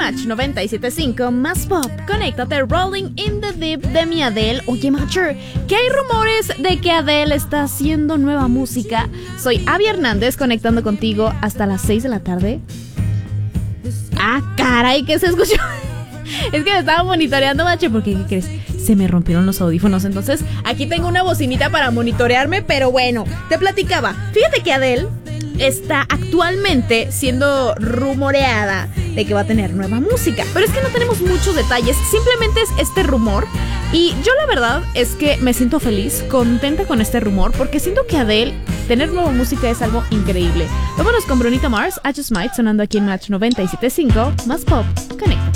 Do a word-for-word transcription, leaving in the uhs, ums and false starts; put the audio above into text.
Match noventa y siete punto cinco más pop. Conéctate, Rolling in the Deep de mi Adele. Oye, Matcher, ¿qué hay rumores de que Adele está haciendo nueva música? Soy Abby Hernández, conectando contigo hasta las seis de la tarde. Ah, caray, ¿qué se escuchó? Es que me estaba monitoreando, Matcher, porque ¿qué crees? Se me rompieron los audífonos, entonces aquí tengo una bocinita para monitorearme, pero bueno, te platicaba. Fíjate que Adele está actualmente siendo rumoreada de que va a tener nueva música, pero es que no tenemos muchos detalles, simplemente es este rumor. Y yo la verdad es que me siento feliz, contenta con este rumor, porque siento que Adele tener nueva música es algo increíble. Vámonos con Bruno Mars, I Just Might, sonando aquí en Match noventa y siete punto cinco más pop. Conecta.